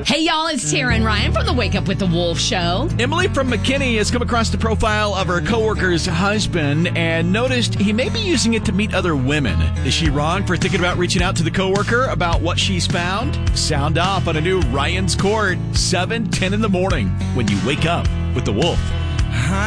Hey, y'all, it's Tara and Ryan from the Wake Up with the Wolf show. Emily from McKinney has come across the profile of her coworker's husband and noticed he may be using it to meet other women. Is she wrong for thinking about reaching out to the coworker about what she's found? Sound off on a new Ryan's Court, 7:10 in the morning when you wake up with the Wolf.